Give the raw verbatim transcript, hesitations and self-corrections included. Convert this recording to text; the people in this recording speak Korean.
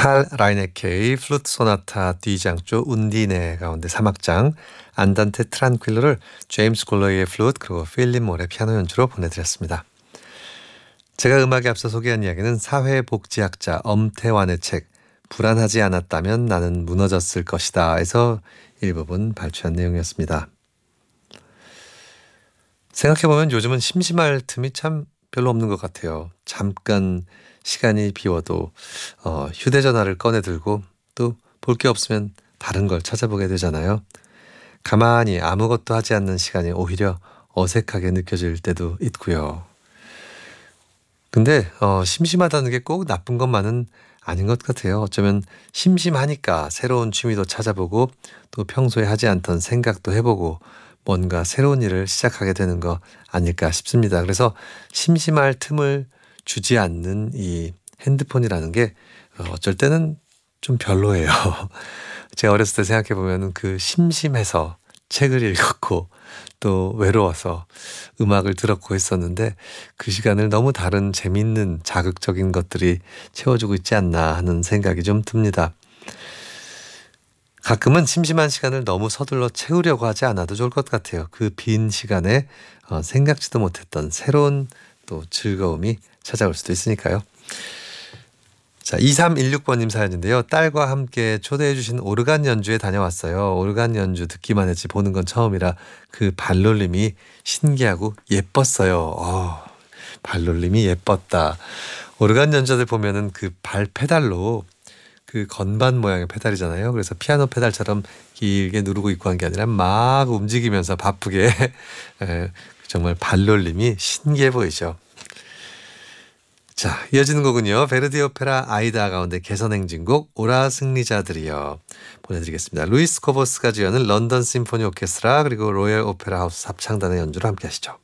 칼 라이네케의 플루트 소나타 D장조 운디네 가운데 삼 악장 안단테 트란퀼로를 제임스 골러이의 플루트 그리고 필립 몰의 피아노 연주로 보내드렸습니다. 제가 음악에 앞서 소개한 이야기는 사회복지학자 엄태환의 책 불안하지 않았다면 나는 무너졌을 것이다 에서 일부분 발췌한 내용이었습니다. 생각해보면 요즘은 심심할 틈이 참 별로 없는 것 같아요. 잠깐 시간이 비워도 어, 휴대전화를 꺼내 들고 또 볼 게 없으면 다른 걸 찾아보게 되잖아요. 가만히 아무것도 하지 않는 시간이 오히려 어색하게 느껴질 때도 있고요. 근데 어, 심심하다는 게 꼭 나쁜 것만은 아닌 것 같아요. 어쩌면 심심하니까 새로운 취미도 찾아보고 또 평소에 하지 않던 생각도 해보고 뭔가 새로운 일을 시작하게 되는 거 아닐까 싶습니다. 그래서 심심할 틈을 주지 않는 이 핸드폰이라는 게 어쩔 때는 좀 별로예요. 제가 어렸을 때 생각해 보면 그 심심해서 책을 읽었고 또 외로워서 음악을 들었고 했었는데 그 시간을 너무 다른 재밌는 자극적인 것들이 채워주고 있지 않나 하는 생각이 좀 듭니다. 가끔은 심심한 시간을 너무 서둘러 채우려고 하지 않아도 좋을 것 같아요. 그 빈 시간에 어, 생각지도 못했던 새로운 또 즐거움이 찾아올 수도 있으니까요. 자, 이삼일육 번님 사연인데요. 딸과 함께 초대해 주신 오르간 연주에 다녀왔어요. 오르간 연주 듣기만 했지 보는 건 처음이라 그 발놀림이 신기하고 예뻤어요. 어, 발놀림이 예뻤다. 오르간 연주들 보면은 그 발 페달로 그 건반 모양의 페달이잖아요. 그래서 피아노 페달처럼 길게 누르고 있고 한 게 아니라 막 움직이면서 바쁘게 에, 정말 발놀림이 신기해 보이죠. 자, 이어지는 곡은요. 베르디 오페라 아이다 가운데 개선행진곡 오라 승리자들이요. 보내드리겠습니다. 루이스 코보스가 지어는 런던 심포니 오케스트라 그리고 로열 오페라 하우스 합창단의 연주로 함께 하시죠.